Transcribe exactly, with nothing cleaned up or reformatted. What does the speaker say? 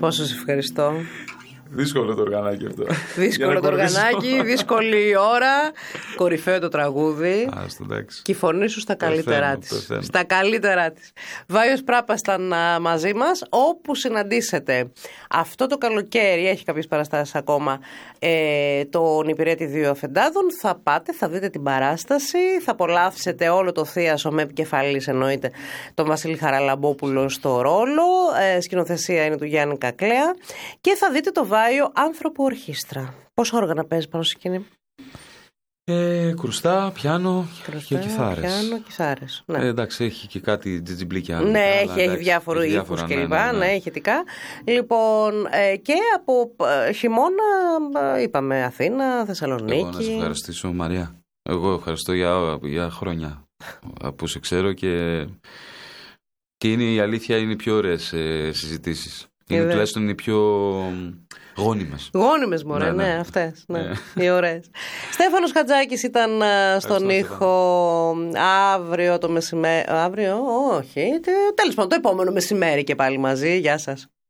Πόσο σε ευχαριστώ. Δύσκολο το οργανάκι αυτό. Δύσκολο το οργανάκι, δύσκολη η ώρα. Κορυφαίο το τραγούδι. Άστο, εντάξει. Και η φωνή σου στα καλύτερά της. Στα καλύτερά της. Βάιος Πράπας ήταν μαζί μας. Όπου συναντήσετε αυτό το καλοκαίρι, έχει κάποιες παραστάσεις ακόμα, ε, τον Υπηρέτη δύο Αφεντάδων, θα πάτε, θα δείτε την παράσταση, θα απολαύσετε όλο το θίασο με επικεφαλής εννοείται τον Βασίλη Χαραλαμπόπουλο στο ρόλο. Ε, σκηνοθεσία είναι του Γιάννη Κακλέα. Και θα δείτε το Βάιο Άνθρωπο Ορχήστρα. Πόσα όργανα παίζει πάνω σε σκηνή? Ε, κρουστά, πιάνο κρουστά, και κιθάρες. Πιάνο, κιθάρες. Ναι. Ε, εντάξει, έχει και κάτι τζιτζιμπλίκια. Ναι, μικρά, έχει, αλλά, έχει διάφορο ήχους κλπ. Ναι, ναι, ναι. ναι, ηχητικά. Λοιπόν, ε, και από ε, χειμώνα ε, είπαμε Αθήνα, Θεσσαλονίκη. Εγώ να σε ευχαριστήσω, Μαρία. Εγώ ευχαριστώ για, για χρόνια που σε ξέρω και, και είναι, η αλήθεια είναι οι πιο ωραίες ε, συζητήσεις. Είναι τουλάχιστον οι πιο γόνιμες. Γόνιμες μωρέ, ναι, ναι, ναι, αυτές, ναι, ναι. Οι ωραίες. Στέφανος Χατζάκης ήταν στον ήχο αύριο το μεσημέρι. Αύριο, όχι, τέλος πάντων το επόμενο μεσημέρι και πάλι μαζί. Γεια σας.